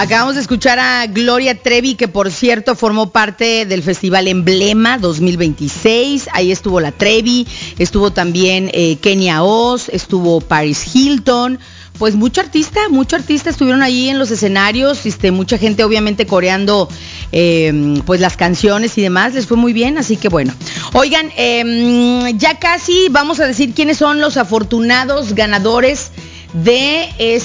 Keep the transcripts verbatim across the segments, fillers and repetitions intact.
Acabamos de escuchar a Gloria Trevi, que por cierto formó parte del Festival Emblema dos mil veintiséis. Ahí estuvo la Trevi, estuvo también eh, Kenia Oz, estuvo Paris Hilton. Pues mucho artista, mucho artista estuvieron ahí en los escenarios, este, mucha gente obviamente coreando eh, pues las canciones y demás, les fue muy bien, así que bueno. Oigan, eh, ya casi vamos a decir quiénes son los afortunados ganadores de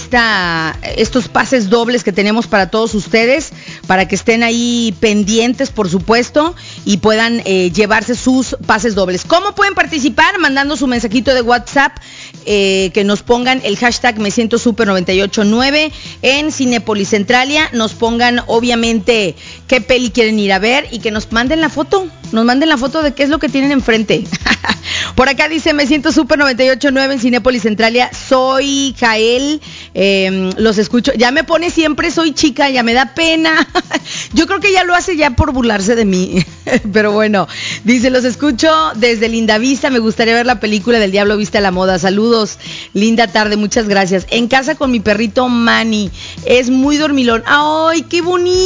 esta estos pases dobles que tenemos para todos ustedes, para que estén ahí pendientes, por supuesto, y puedan eh, llevarse sus pases dobles. ¿Cómo pueden participar? Mandando su mensajito de WhatsApp, eh, que nos pongan el hashtag Me Siento Super noventa y ocho nueve en Cinépolis Centralia, nos pongan obviamente qué peli quieren ir a ver y que nos manden la foto, nos manden la foto de qué es lo que tienen enfrente. Por acá dice, Me Siento Super noventa y ocho nueve en Cinépolis Centralia, soy Jael, eh, los escucho, ya me pone siempre soy chica, ya me da pena, yo creo que ya lo hace ya por burlarse de mí, pero bueno, dice, los escucho desde Lindavista, me gustaría ver la película del Diablo Viste a la Moda, saludos, linda tarde, muchas gracias, en casa con mi perrito Manny, es muy dormilón, ¡ay, qué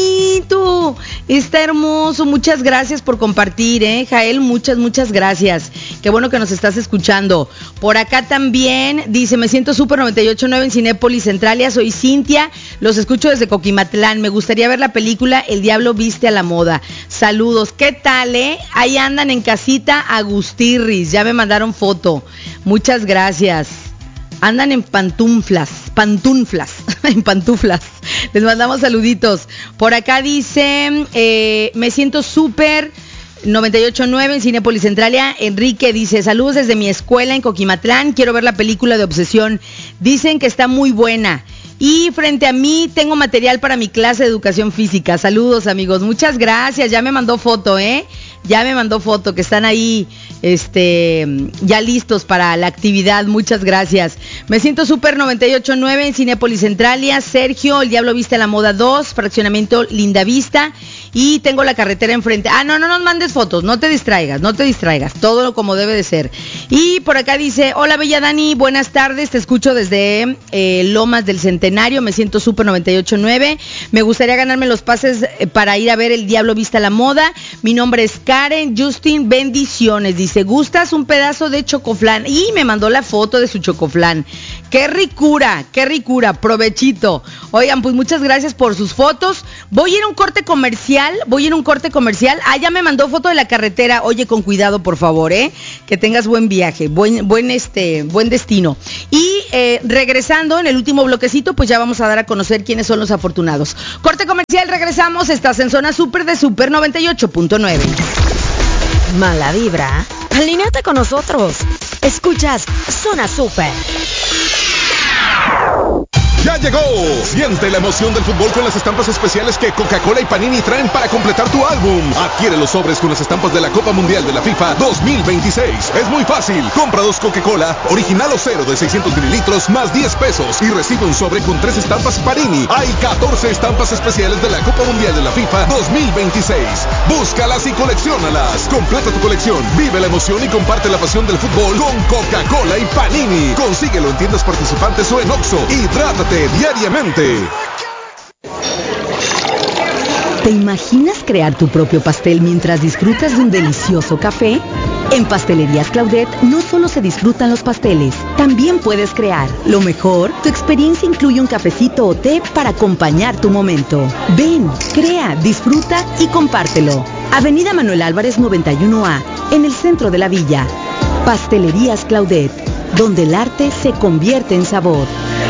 bonito! Está hermoso, muchas gracias por compartir, eh, Jael, muchas, muchas gracias, qué bueno que nos estás escuchando. Por acá también dice, Me Siento Super noventa y ocho nueve en Cinépolis Centralia, soy Cintia, los escucho desde Coquimatlán, me gustaría ver la película El Diablo Viste a la Moda, saludos, ¿qué tal, eh? Ahí andan en casita Agustirris, ya me mandaron foto, muchas gracias, andan en pantuflas, pantuflas, en pantuflas, les mandamos saluditos. Por acá dice, eh, Me Siento Super noventa y ocho nueve en Cinépolis Centralia, Enrique dice, saludos desde mi escuela en Coquimatlán, quiero ver la película de Obsesión, dicen que está muy buena, y frente a mí tengo material para mi clase de educación física, saludos amigos, muchas gracias, ya me mandó foto, eh, ya me mandó foto, que están ahí, este, ya listos para la actividad, muchas gracias. Me Siento Super noventa y ocho nueve en Cinépolis Centralia, Sergio, El Diablo Viste a la Moda dos, fraccionamiento Lindavista, y tengo la carretera enfrente. Ah, no, no nos mandes fotos, no te distraigas, no te distraigas, todo como debe de ser. Y por acá dice, hola bella Dani, buenas tardes, te escucho desde eh, Lomas del Centenario, Me Siento Super noventa y ocho nueve, me gustaría ganarme los pases eh, para ir a ver El Diablo Viste a la Moda, mi nombre es Karen, Justin, bendiciones, dice, ¿gustas un pedazo de chocoflán? Y me mandó la foto de su chocoflán, qué ricura, qué ricura, provechito. Oigan, pues muchas gracias por sus fotos, voy a ir a un corte comercial, voy a ir a un corte comercial, ah, ya me mandó foto de la carretera, oye, con cuidado por favor, eh, que tengas buen viaje, buen, buen este, buen destino. Y eh, regresando en el último bloquecito, pues ya vamos a dar a conocer quiénes son los afortunados. Corte comercial, regresamos, estás en Zona Super de Super noventa y ocho punto nueve. Mala vibra, alinéate con nosotros, escuchas Zona Super. ¡Ya llegó! Siente la emoción del fútbol con las estampas especiales que Coca-Cola y Panini traen para completar tu álbum. Adquiere los sobres con las estampas de la Copa Mundial de la FIFA dos mil veintiséis. Es muy fácil. Compra dos Coca-Cola, original o cero de seiscientos mililitros, más diez pesos y recibe un sobre con tres estampas Panini. Hay catorce estampas especiales de la Copa Mundial de la FIFA dos mil veintiséis. Búscalas y colecciónalas. Completa tu colección, vive la emoción y comparte la pasión del fútbol con Coca-Cola y Panini. Consíguelo en tiendas participantes o en Oxxo. Hidrátate diariamente. ¿Te imaginas crear tu propio pastel mientras disfrutas de un delicioso café? En Pastelerías Claudet no solo se disfrutan los pasteles, también puedes crear. Lo mejor, tu experiencia incluye un cafecito o té para acompañar tu momento. Ven, crea, disfruta y compártelo. Avenida Manuel Álvarez noventa y uno A, en el centro de la villa. Pastelerías Claudet, donde el arte se convierte en sabor.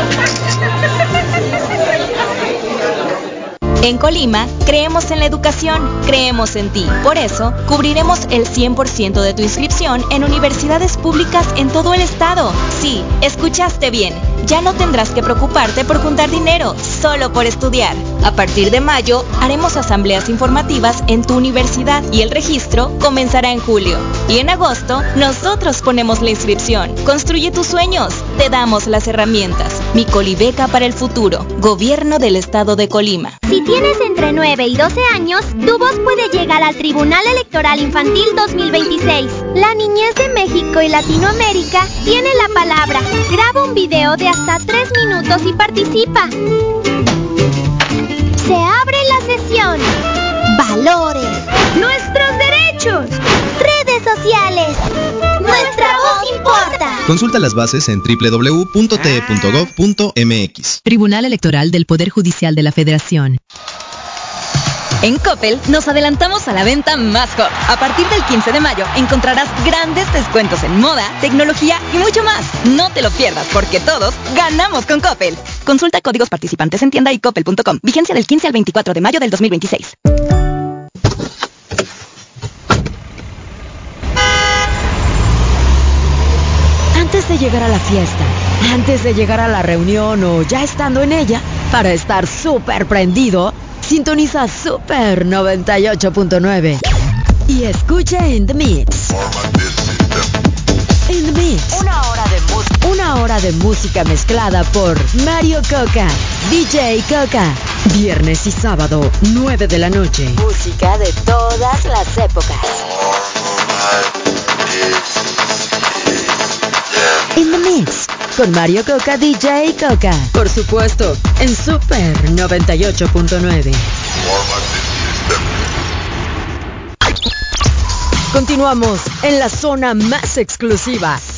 En Colima, creemos en la educación, creemos en ti. Por eso, cubriremos el cien por ciento de tu inscripción en universidades públicas en todo el estado. Sí, escuchaste bien. Ya no tendrás que preocuparte por juntar dinero, solo por estudiar. A partir de mayo, haremos asambleas informativas en tu universidad y el registro comenzará en julio. Y en agosto, nosotros ponemos la inscripción. Construye tus sueños, te damos las herramientas. Mi Colibeca para el futuro, Gobierno del Estado de Colima. Si tienes entre nueve y doce años, tu voz puede llegar al Tribunal Electoral Infantil dos mil veintiséis. La niñez de México y Latinoamérica tiene la palabra. Graba un video de hasta tres minutos y participa. Se abre la sesión. Valores. Nuestros derechos. Redes sociales. Nuestra voz importa. Consulta las bases en doble u doble u doble u punto t e punto gov punto m x. Tribunal Electoral del Poder Judicial de la Federación. En Coppel nos adelantamos a la venta más hot. A partir del quince de mayo encontrarás grandes descuentos en moda, tecnología y mucho más. No te lo pierdas porque todos ganamos con Coppel. Consulta códigos participantes en tienda y coppel punto com. Vigencia del quince al veinticuatro de mayo del dos mil veintiséis. Antes de llegar a la fiesta, antes de llegar a la reunión o ya estando en ella, para estar súper prendido, sintoniza Super noventa y ocho punto nueve y escucha In The Mix. In The Mix. Una hora de música. Una hora de música mezclada por Mario Coca, D J Coca. Viernes y sábado, nueve de la noche. Música de todas las épocas. In The Mix. Con Mario Coca, D J Coca. Por supuesto, en Super noventa y ocho punto nueve. Continuamos en la zona más exclusiva